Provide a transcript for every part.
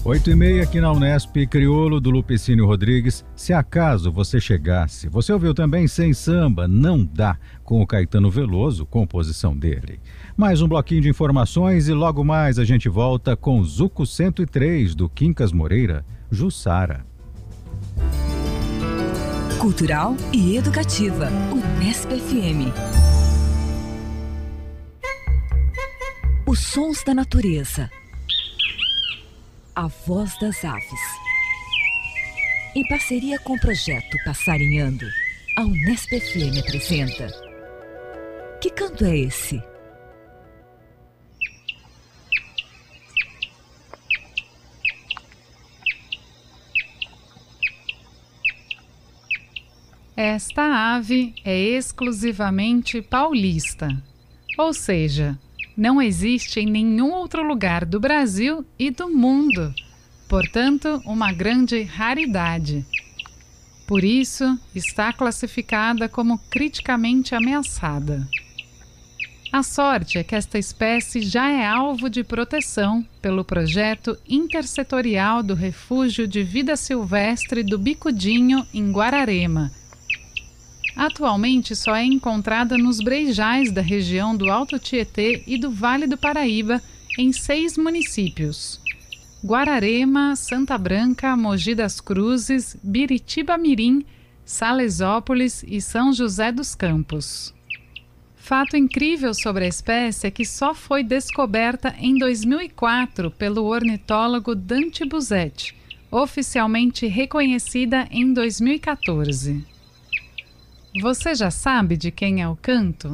8h30 aqui na Unesp, Criolo do Lupicínio Rodrigues. Se acaso você chegasse, você ouviu também Sem Samba, Não Dá, com o Caetano Veloso, composição dele. Mais um bloquinho de informações e logo mais a gente volta com Zuco 103 do Quincas Moreira, Jussara. Cultural e educativa, Unesp FM. Os sons da natureza. A voz das aves. Em parceria com o projeto Passarinhando, a Unesp FM apresenta Que Canto é Esse? Esta ave é exclusivamente paulista, ou seja, não existe em nenhum outro lugar do Brasil e do mundo, portanto, uma grande raridade. Por isso, está classificada como criticamente ameaçada. A sorte é que esta espécie já é alvo de proteção pelo projeto intersetorial do Refúgio de Vida Silvestre do Bicudinho, em Guararema. Atualmente só é encontrada nos brejais da região do Alto Tietê e do Vale do Paraíba, em 6 municípios: Guararema, Santa Branca, Mogi das Cruzes, Biritiba-Mirim, Salesópolis e São José dos Campos. Fato incrível sobre a espécie é que só foi descoberta em 2004 pelo ornitólogo Dante Busetti, oficialmente reconhecida em 2014. Você já sabe de quem é o canto?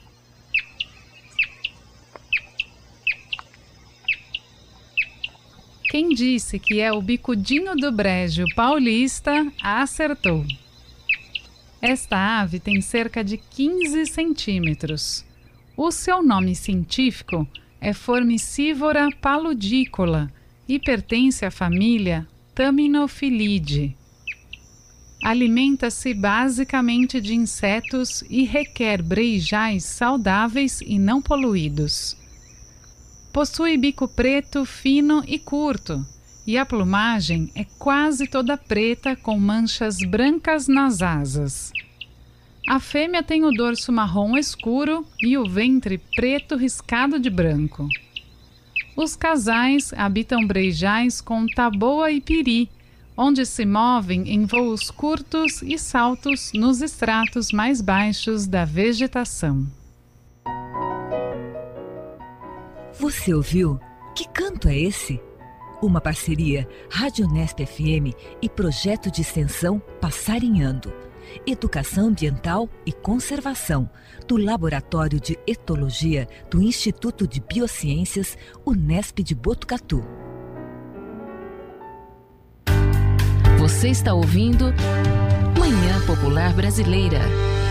Quem disse que é o bicudinho do brejo paulista, acertou. Esta ave tem cerca de 15 centímetros. O seu nome científico é Formicivora paludícola e pertence à família Taminophilidae. Alimenta-se basicamente de insetos e requer brejais saudáveis e não poluídos. Possui bico preto, fino e curto, e a plumagem é quase toda preta com manchas brancas nas asas. A fêmea tem o dorso marrom escuro e o ventre preto riscado de branco. Os casais habitam brejais com taboa e piri, onde se movem em voos curtos e saltos nos estratos mais baixos da vegetação. Você ouviu? Que canto é esse? Uma parceria Rádio Unesp FM e projeto de extensão Passarinhando. Educação Ambiental e Conservação, do Laboratório de Etologia do Instituto de Biociências Unesp de Botucatu. Você está ouvindo Manhã Popular Brasileira.